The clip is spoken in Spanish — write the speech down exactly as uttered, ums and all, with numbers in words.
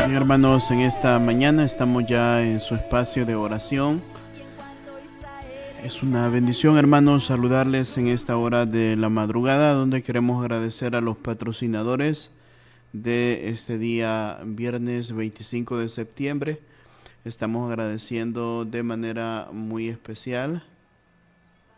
Bien, hermanos, en esta mañana estamos ya en su espacio de oración. Es una bendición, hermanos, saludarles en esta hora de la madrugada, donde queremos agradecer a los patrocinadores de este día, viernes veinticinco de septiembre. Estamos agradeciendo de manera muy especial